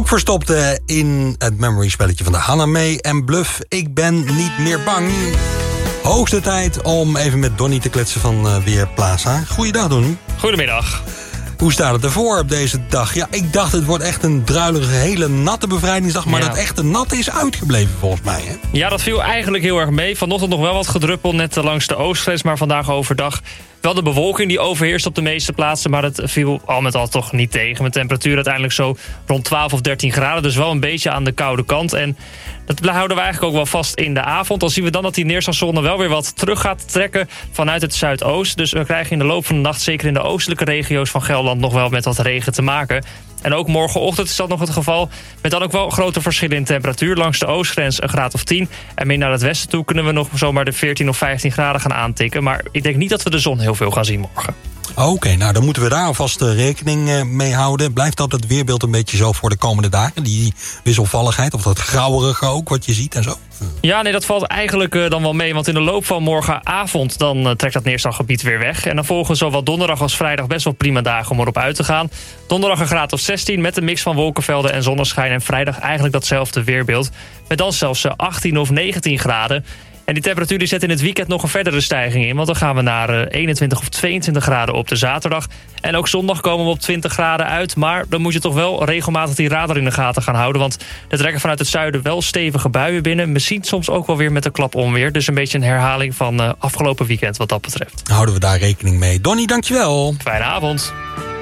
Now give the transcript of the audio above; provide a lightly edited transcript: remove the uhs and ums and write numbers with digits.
Ook verstopt in het memory spelletje van de Hanna Mee en Bluff. Ik ben niet meer bang. Hoogste tijd om even met Donnie te kletsen van Weerplaza. Goeiedag, Donnie. Goedemiddag. Hoe staat het ervoor op deze dag? Ja, ik dacht het wordt echt een druilige, hele natte bevrijdingsdag. Maar dat echte nat is uitgebleven volgens mij. Hè? Ja, dat viel eigenlijk heel erg mee. Vanochtend nog wel wat gedruppeld net langs de oostgrens. Maar vandaag overdag wel de bewolking die overheerst op de meeste plaatsen. Maar het viel al met al toch niet tegen. Met temperatuur uiteindelijk zo rond 12 of 13 graden. Dus wel een beetje aan de koude kant. En dat houden we eigenlijk ook wel vast in de avond. Dan zien we dan dat die neerslagzone wel weer wat terug gaat trekken vanuit het zuidoost. Dus we krijgen in de loop van de nacht, zeker in de oostelijke regio's van Gelderland, nog wel met wat regen te maken. En ook morgenochtend is dat nog het geval. Met dan ook wel grote verschillen in temperatuur. Langs de oostgrens een graad of 10. En meer naar het westen toe kunnen we nog zomaar de 14 of 15 graden gaan aantikken. Maar ik denk niet dat we de zon heel veel gaan zien morgen. Oké, nou dan moeten we daar alvast rekening mee houden. Blijft dat het weerbeeld een beetje zo voor de komende dagen? Die wisselvalligheid of dat grauwerige ook wat je ziet en zo? Ja, nee, dat valt eigenlijk dan wel mee. Want in de loop van morgenavond dan trekt dat neerslaggebied weer weg. En dan volgen zowel donderdag als vrijdag best wel prima dagen om erop uit te gaan. Donderdag een graad of 16 met een mix van wolkenvelden en zonneschijn. En vrijdag eigenlijk datzelfde weerbeeld. Met dan zelfs 18 of 19 graden. En die temperatuur die zet in het weekend nog een verdere stijging in. Want dan gaan we naar 21 of 22 graden op de zaterdag. En ook zondag komen we op 20 graden uit. Maar dan moet je toch wel regelmatig die radar in de gaten gaan houden. Want er trekken vanuit het zuiden wel stevige buien binnen. Misschien soms ook wel weer met een klap onweer. Dus een beetje een herhaling van afgelopen weekend wat dat betreft. Houden we daar rekening mee. Donnie, dankjewel. Fijne avond.